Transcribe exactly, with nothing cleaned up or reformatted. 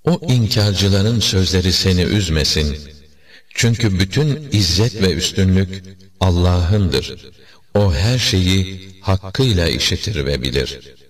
O inkarcıların sözleri seni üzmesin. Çünkü bütün izzet ve üstünlük Allah'ındır. O her şeyi hakkıyla işitir ve bilir.